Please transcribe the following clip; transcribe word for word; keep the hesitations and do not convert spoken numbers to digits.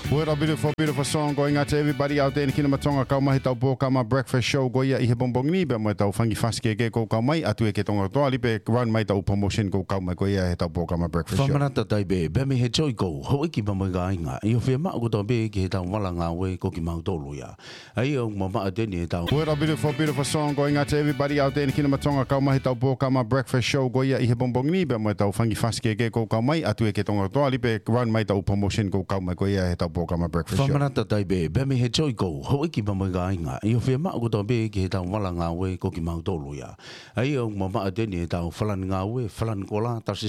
What a beautiful, beautiful song going out to everybody out there in Kinamatonga kau mahi tau po kama breakfast show goia i he bongbong ni be mo tau fangi faske ke ko kau mai atu e ke tonga toa lipe run mai tau promotion ko kau mai goia he tau po kama breakfast show. Whamanata tai be, be me he choi ko, ho iki pa mai ga inga. I o whea maa ko tau be ki he tau wala ngā we ko ki mau tolu ia. Ai o mama a teni he tau. What a beautiful, beautiful song going out to everybody out there in Kinamatonga kau mahi tau po kama breakfast show goia i he bongbong ni be mo tau fangi faske ke ko kau mai atu e ke tonga toa lipe run mai tau promotion ko kau mai goia he tau po kama breakfast show. Whamanata tai be, be me he choi ko, ho iki pa mai ga inga. I o whea maa ko tau be ki he tau wala ngā we ko ki mau tolu ia. Ai o mama a teni he tau whalan ngā we, whalan kola, tau